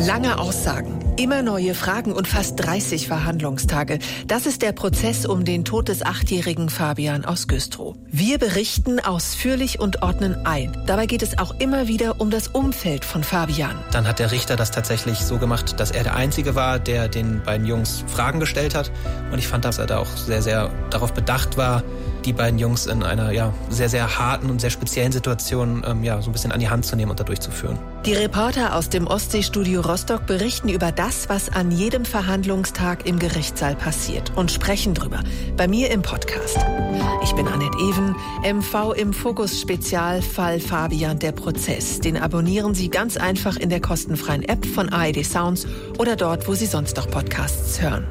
Lange Aussagen, immer neue Fragen und fast 30 Verhandlungstage. Das ist der Prozess um den Tod des 8-jährigen Fabian aus Güstrow. Wir berichten ausführlich und ordnen ein. Dabei geht es auch immer wieder um das Umfeld von Fabian. Dann hat der Richter das tatsächlich so gemacht, dass er der Einzige war, der den beiden Jungs Fragen gestellt hat. Und ich fand, dass er da auch sehr, sehr darauf bedacht war, die beiden Jungs in einer sehr, sehr harten und sehr speziellen Situation so ein bisschen an die Hand zu nehmen und da durchzuführen. Die Reporter aus dem Ostseestudio Rostock berichten über das, was an jedem Verhandlungstag im Gerichtssaal passiert und sprechen drüber. Bei mir im Podcast. Ich bin Annette Even, MV im Fokus Spezialfall Fabian der Prozess. Den abonnieren Sie ganz einfach in der kostenfreien App von ARD Sounds oder dort, wo Sie sonst noch Podcasts hören.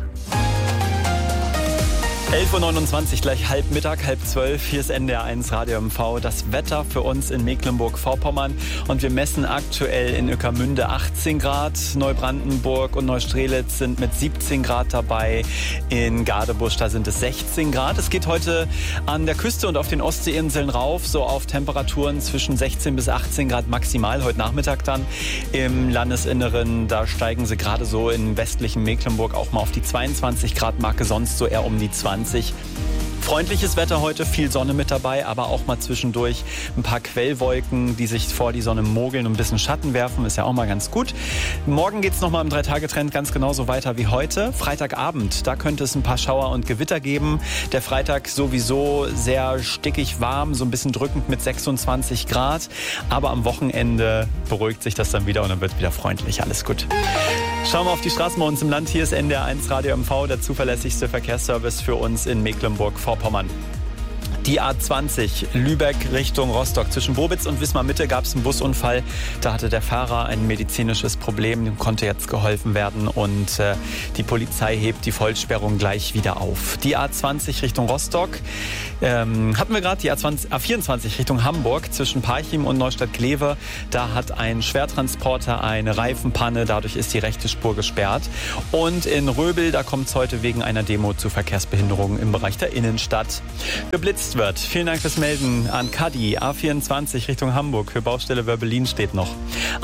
11.29 Uhr, gleich halb Mittag, 11:30. Hier ist NDR1 Radio MV. Das Wetter für uns in Mecklenburg-Vorpommern. Und wir messen aktuell in Ueckermünde 18 Grad. Neubrandenburg und Neustrelitz sind mit 17 Grad dabei. In Gadebusch, da sind es 16 Grad. Es geht heute an der Küste und auf den Ostseeinseln rauf, so auf Temperaturen zwischen 16 bis 18 Grad maximal. Heute Nachmittag dann im Landesinneren, da steigen sie gerade so im westlichen Mecklenburg auch mal auf die 22 Grad Marke, sonst so eher um die 20. Freundliches Wetter heute, viel Sonne mit dabei, aber auch mal zwischendurch ein paar Quellwolken, die sich vor die Sonne mogeln und ein bisschen Schatten werfen, ist ja auch mal ganz gut. Morgen geht's nochmal im 3-Tage-Trend ganz genauso weiter wie heute. Freitagabend, da könnte es ein paar Schauer und Gewitter geben. Der Freitag sowieso sehr stickig warm, so ein bisschen drückend mit 26 Grad. Aber am Wochenende beruhigt sich das dann wieder und dann wird wieder freundlich. Alles gut. Schauen wir auf die Straßen bei uns im Land. Hier ist NDR1 Radio MV, der zuverlässigste Verkehrsservice für uns in Mecklenburg-Vorpommern. Die A20 Lübeck Richtung Rostock. Zwischen Bobitz und Wismar-Mitte gab es einen Busunfall. Da hatte der Fahrer ein medizinisches Problem, dem konnte jetzt geholfen werden und die Polizei hebt die Vollsperrung gleich wieder auf. Die A20 Richtung Rostock hatten wir gerade, die A24 Richtung Hamburg zwischen Parchim und Neustadt-Glewe. Da hat ein Schwertransporter eine Reifenpanne, dadurch ist die rechte Spur gesperrt. Und in Röbel, da kommt es heute wegen einer Demo zu Verkehrsbehinderungen im Bereich der Innenstadt. Geblitzt wird. Vielen Dank fürs Melden an Kadi. A24 Richtung Hamburg, Höhe Baustelle Wörbelin steht noch.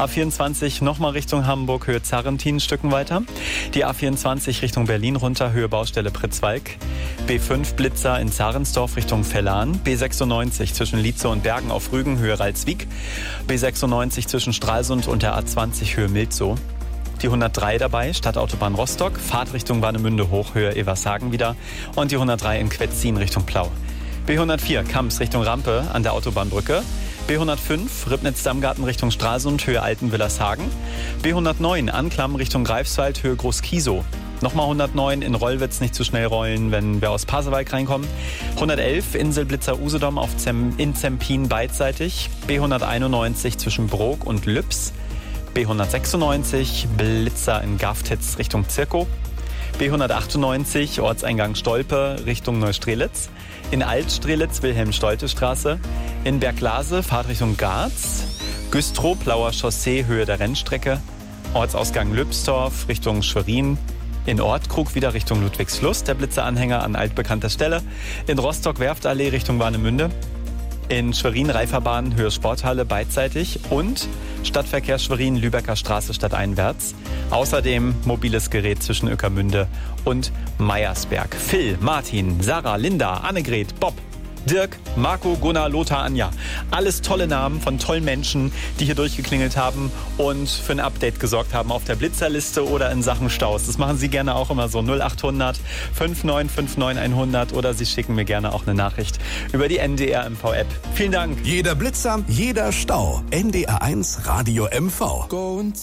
A24 nochmal Richtung Hamburg, Höhe Zarrentin ein Stücken weiter. Die A24 Richtung Berlin runter, Höhe Baustelle Pritzwalk. B5 Blitzer in Zarensdorf Richtung Vellan. B96 zwischen Lietze und Bergen auf Rügen, Höhe Ralswiek. B96 zwischen Stralsund und der A20, Höhe Milzow. Die 103 dabei, Stadtautobahn Rostock, Fahrtrichtung Warnemünde hoch, Höhe Evershagen wieder. Und die 103 in Quetzin Richtung Plau. B104 Kamps Richtung Rampe an der Autobahnbrücke. B105 Ribnitz-Dammgarten Richtung Stralsund, Höhe Altenwillershagen. B109 Anklam Richtung Greifswald, Höhe Groß-Kiesow. Nochmal 109 in Rollwitz, nicht zu schnell rollen, wenn wir aus Pasewalk reinkommen. 111 Inselblitzer-Usedom in Zempin beidseitig. B191 zwischen Brok und Lübs. B196 Blitzer in Gaftitz Richtung Zirkow. B198 Ortseingang Stolpe Richtung Neustrelitz. In Altstrelitz Wilhelm-Stolte-Straße. In Berglase Fahrtrichtung Garz. Güstrow Plauer Chaussee Höhe der Rennstrecke. Ortsausgang Lübsdorf Richtung Schwerin. In Ortkrug wieder Richtung Ludwigslust, der Blitzeranhänger an altbekannter Stelle. In Rostock Werftallee Richtung Warnemünde. In Schwerin Reiferbahn Höhe Sporthalle beidseitig und Stadtverkehr Schwerin Lübecker Straße stadteinwärts. Außerdem mobiles Gerät zwischen Ueckermünde und Meiersberg. Phil, Martin, Sarah, Linda, Annegret, Bob, Dirk, Marco, Gunnar, Lothar, Anja. Alles tolle Namen von tollen Menschen, die hier durchgeklingelt haben und für ein Update gesorgt haben auf der Blitzerliste oder in Sachen Staus. Das machen Sie gerne auch immer so. 0800 5959 100 oder Sie schicken mir gerne auch eine Nachricht über die NDR MV App. Vielen Dank. Jeder Blitzer, jeder Stau. NDR1 Radio MV.